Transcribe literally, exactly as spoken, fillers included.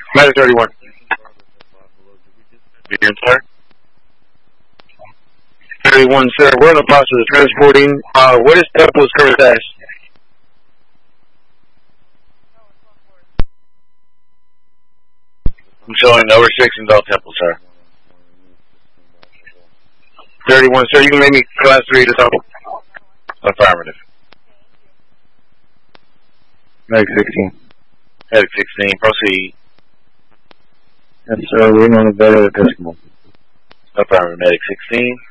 Medic thirty-one. Begin, sir. thirty-one, sir. We're in the process of transporting. Uh, what is Temple's current status? I'm showing over six in Bell Temple, sir. thirty-one, sir. You can make me class three to top. Affirmative. Medic sixteen. Medic sixteen, proceed. Yes, sir. We're on the bed of the decimal. Affirmative, Medic sixteen.